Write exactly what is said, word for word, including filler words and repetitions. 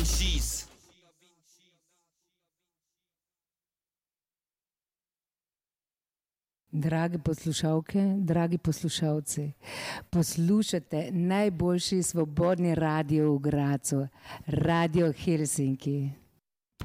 Vinci's. Drage poslušalke, dragi poslušalci, poslušate najboljši svobodni radio v Gradcu, Radio Helsinki.